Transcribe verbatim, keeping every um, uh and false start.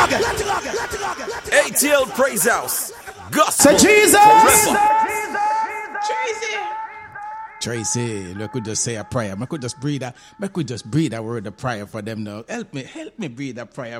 A T L Praise House. Say Gospel. Jesus. Tracy. Tracy, I could just say a prayer. I could just breathe that. I could just breathe that word of prayer for them now. Help me, help me breathe that prayer